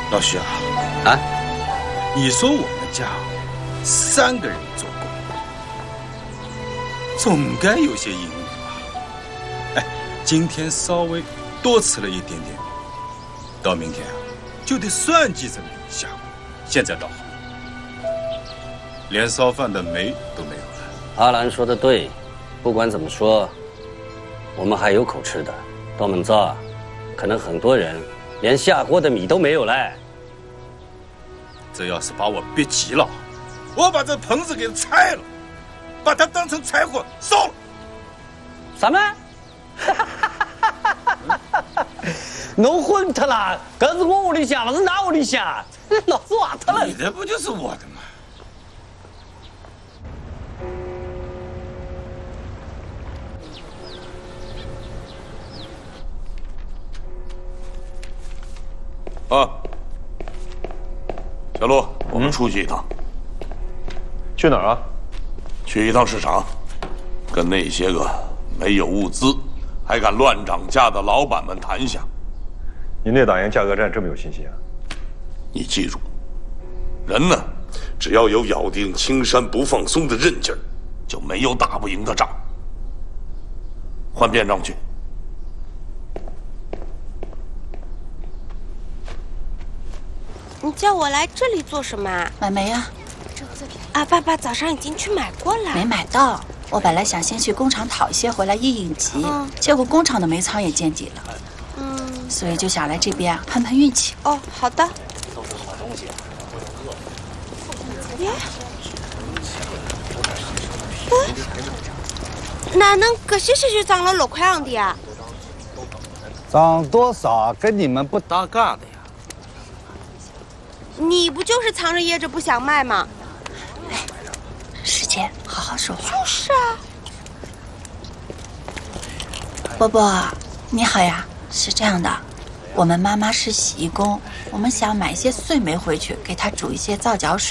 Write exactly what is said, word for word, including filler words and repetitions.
老徐啊， 啊， 你说我们家三个人做工，总该有些盈余吧？哎，今天稍微多吃了一点点，到明天啊就得算计着你下锅。现在倒好，连烧饭的煤都没有了。 阿兰说的对，不管怎么说，我们还有口吃的。到明早，可能很多人连下锅的米都没有嘞。 这要是把我逼急了，我把这棚子给拆了，把它当成柴火烧了。 啥么？弄混他了，这是我屋里下，那是哪屋里下？老子挖他了。 你的不就是我的吗？ 啊，小陆，我们出去一趟。 去哪儿啊？ 去一趟市场，跟那些个没有物资还敢乱涨价的老板们谈一下。 您对打赢价格战这么有信心啊？ 你记住，人呢，只要有咬定青山不放松的韧劲儿，就没有打不赢的仗。换便装去。 你叫我来这里做什么啊？ 买煤啊！ 啊，爸爸早上已经去买过了。 没买到。我本来想先去工厂讨一些回来应应急，嗯、结果工厂的煤仓也见底了。嗯，所以就想来这边啊碰碰运气。 哦，好的。都是好东西。耶。嗯，哪能这些些就涨了六块洋的啊？ 涨多少跟你们不搭嘎的呀。 你不就是藏着掖着不想卖吗？ 哎，时间好好说话。 就是啊。 波波，你好呀，是这样的，我们妈妈是洗衣工，我们想买一些碎煤回去，给她煮一些皂角水。